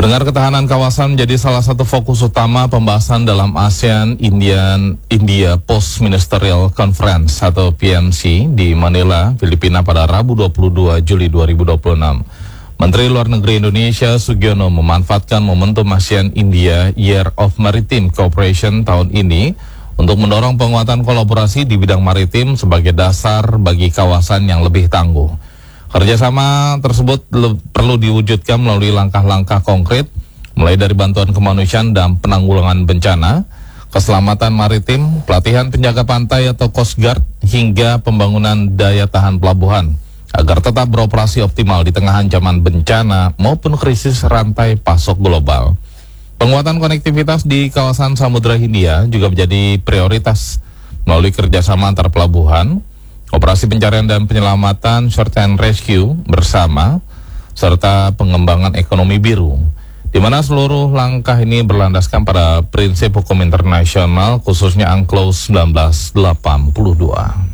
Pendengar, ketahanan kawasan menjadi salah satu fokus utama pembahasan dalam ASEAN India Post Ministerial Conference atau PMC di Manila, Filipina pada Rabu 22 Juli 2026. Menteri Luar Negeri Indonesia Sugiono memanfaatkan momentum ASEAN India Year of Maritime Cooperation tahun ini untuk mendorong penguatan kolaborasi di bidang maritim sebagai dasar bagi kawasan yang lebih tangguh. Kerjasama tersebut perlu diwujudkan melalui langkah-langkah konkret, mulai dari bantuan kemanusiaan dan penanggulangan bencana, keselamatan maritim, pelatihan penjaga pantai atau Coast Guard, hingga pembangunan daya tahan pelabuhan, agar tetap beroperasi optimal di tengah ancaman bencana maupun krisis rantai pasok global. Penguatan konektivitas di kawasan Samudra Hindia juga menjadi prioritas melalui kerjasama antar pelabuhan, operasi pencarian dan penyelamatan search and rescue bersama, serta pengembangan ekonomi biru, di mana seluruh langkah ini berlandaskan pada prinsip hukum internasional, khususnya UNCLOS 1982.